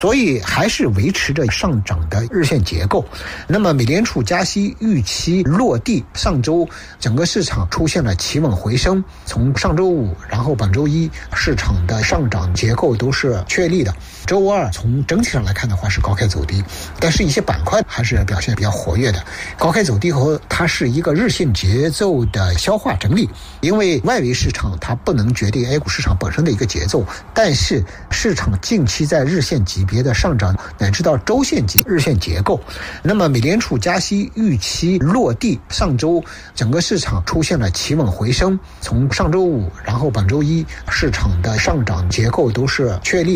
所以还是维持着上涨的日线结构。那么美联储加息预期落地，上周整个市场出现了企稳回升，从上周五然后本周一市场的上涨结构都是确立的。周二从整体上来看的话是高开走低，但是一些板块还是表现比较活跃的。高开走低后，它是一个日线节奏的消化整理，因为外围市场它不能决定 A 股市场本身的一个节奏，但是市场近期在日线级别的上涨乃至到周线级日线结构。那么美联储加息预期落地，上周整个市场出现了企稳回升，从上周五然后本周一市场的上涨结构都是确立。